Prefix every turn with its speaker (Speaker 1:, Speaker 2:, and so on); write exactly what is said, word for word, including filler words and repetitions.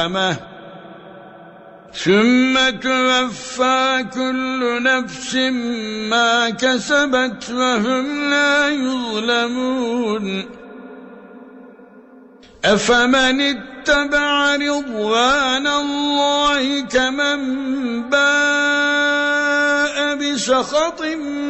Speaker 1: ثم توفى كل نفس ما كسبت وهم لا يظلمون أفمن اتبع رضوان الله كمن باء بسخط